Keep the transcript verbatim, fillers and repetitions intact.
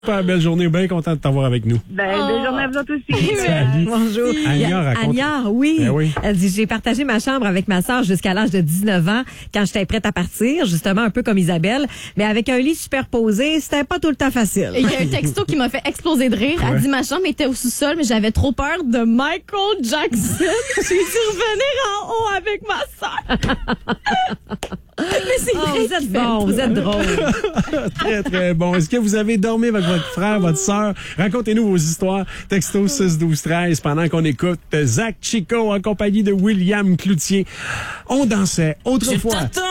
Super belle journée, bien content de t'avoir avec nous. Ben, oh. Belle journée à vous autres aussi. Salut. Bonjour. Anya, raconte. Anya, oui. Ben oui. Elle dit, j'ai partagé ma chambre avec ma sœur jusqu'à l'âge de dix-neuf ans quand j'étais prête à partir, justement un peu comme Isabelle, mais avec un lit superposé, c'était pas tout le temps facile. Il y a un texto qui m'a fait exploser de rire. Elle Ouais. dit, ma chambre était au sous-sol, mais j'avais trop peur de Michael Jackson. J'ai dû revenir en haut avec ma sœur. Mais c'est Oh, vrai vous qu'il êtes fait bon, vous êtes drôle. Très, très bon. Est-ce que vous avez dormi avec votre frère, votre sœur? Racontez-nous vos histoires. Texto six douze treize pendant qu'on écoute Zach Chico en compagnie de William Cloutier. On dansait autrefois.